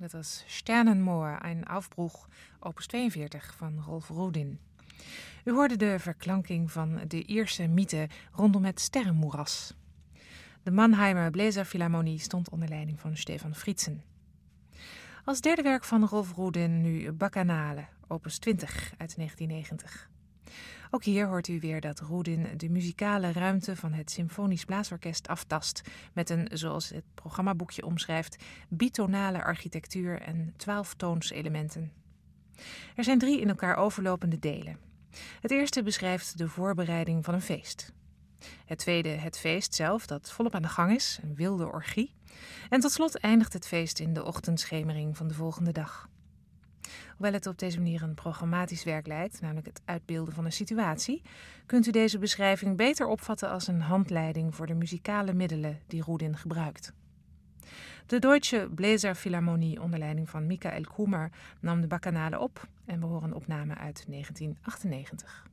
Dat was Sternenmoor, een Aufbruch, opus 42 van Rolf Rudin. U hoorde de verklanking van de Ierse mythe rondom het sterrenmoeras. De Mannheimer Bläserphilharmonie stond onder leiding van Stefan Fritzen. Als derde werk van Rolf Rudin nu Bacchanale, opus 20 uit 1990. Ook hier hoort u weer dat Rudin de muzikale ruimte van het Symfonisch Blaasorkest aftast met een, zoals het programmaboekje omschrijft, bitonale architectuur en 12-toonselementen. Er zijn 3 in elkaar overlopende delen. Het eerste beschrijft de voorbereiding van een feest. Het tweede het feest zelf, dat volop aan de gang is, een wilde orgie. En tot slot eindigt het feest in de ochtendschemering van de volgende dag. Hoewel het op deze manier een programmatisch werk lijkt, namelijk het uitbeelden van een situatie, kunt u deze beschrijving beter opvatten als een handleiding voor de muzikale middelen die Rudin gebruikt. De Deutsche Bläserphilharmonie onder leiding van Michael Kummer nam de Bacchanale op en we horen een opname uit 1998.